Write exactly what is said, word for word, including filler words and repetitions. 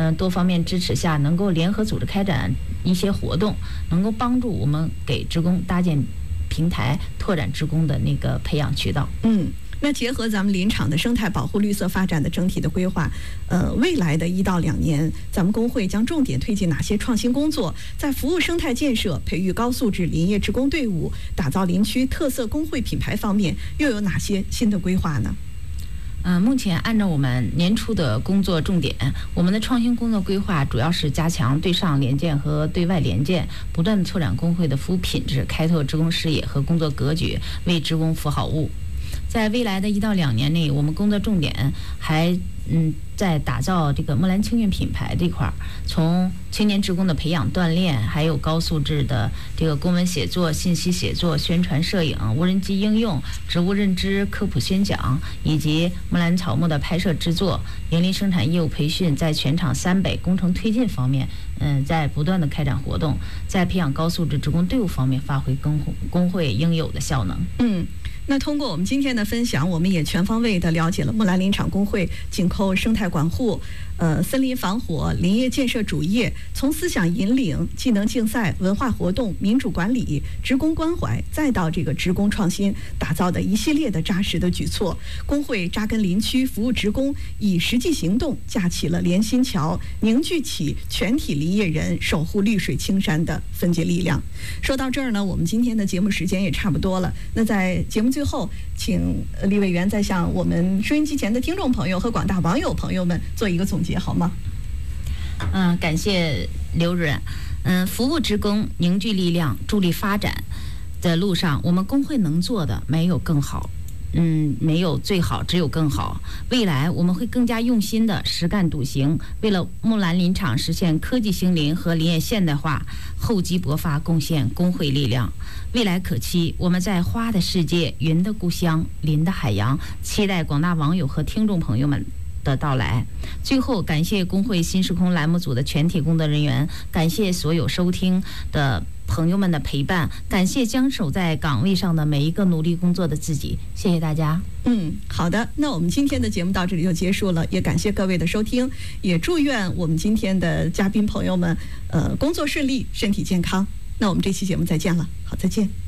呃多方面支持下，能够联合组织开展一些活动，能够帮助我们给职工搭建平台，拓展职工的那个培养渠道。 嗯。那结合咱们林场的生态保护、绿色发展的整体的规划，呃，未来的一到两年，咱们工会将重点推进哪些创新工作？在服务生态建设、培育高素质林业职工队伍、打造林区特色工会品牌方面，又有哪些新的规划呢？ 嗯、呃，目前按照我们年初的工作重点，我们的创新工作规划主要是加强对上联建和对外联建，不断拓展工会的服务品质，开拓职工视野和工作格局，为职工服好务。在未来的一到两年内，我们工作重点还嗯在打造这个木兰青运品牌这块儿，从青年职工的培养锻炼，还有高素质的这个公文写作、信息写作、宣传摄影、无人机应用、植物认知科普宣讲，以及木兰草木的拍摄制作、园林生产业务培训，在全场三北工程推进方面，嗯，在不断的开展活动，在培养高素质职工队伍方面发挥工工会应有的效能。 嗯。那通过我们今天的分享，我们也全方位的了解了木兰林场工会紧扣生态管护、呃森林防火、林业建设主业，从思想引领、技能竞赛、文化活动、民主管理、职工关怀，再到这个职工创新打造的一系列的扎实的举措。工会扎根林区，服务职工，以实际行动架起了连心桥，凝聚起全体林业人守护绿水青山的分界力量。说到这儿呢，我们今天的节目时间也差不多了。那在节目最后，请李委员再向我们收音机前的听众朋友和广大网友朋友们做一个总结，好吗？ 嗯，感谢刘主任。嗯，服务职工，凝聚力量，助力发展的路上，我们工会能做的没有更好。嗯，没有最好，只有更好。未来我们会更加用心的实干笃行，为了木兰林场实现科技兴林和林业现代化厚积薄发贡献工会力量。未来可期，我们在花的世界、云的故乡、林的海洋，期待广大网友和听众朋友们的到来。最后，感谢工会新时空栏目组的全体工作人员，感谢所有收听的朋友们的陪伴，感谢将守在岗位上的每一个努力工作的自己，谢谢大家。 嗯，好的，那我们今天的节目到这里就结束了，也感谢各位的收听，也祝愿我们今天的嘉宾朋友们，呃，工作顺利，身体健康。那我们这期节目再见了，好，再见。